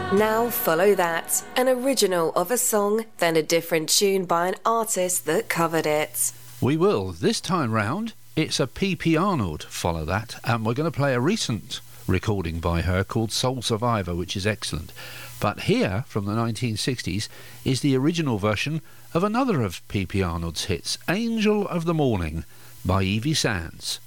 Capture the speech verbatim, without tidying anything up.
Now follow that. An original of a song, then a different tune by an artist that covered it. We will. This time round, it's a P P Arnold, follow that, and we're going to play a recent recording by her called Soul Survivor, which is excellent. But here, from the nineteen sixties, is the original version of another of P P Arnold's hits, Angel of the Morning, by Evie Sands.